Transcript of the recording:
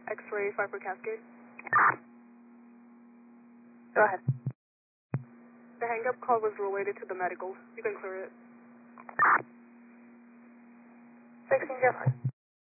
X-ray Viper Cascade. Go ahead. The hang-up call was related to the medicals. You can clear it. 16 Jeff.